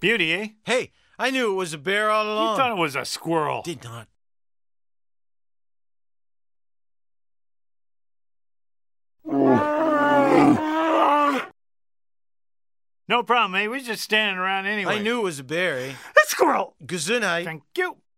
Beauty, eh? Hey, I knew it was a bear all along. You thought it was a squirrel. Did not. No problem, eh? We're just standing around anyway. I knew it was a bear, eh? A squirrel. Gesundheit. Thank you.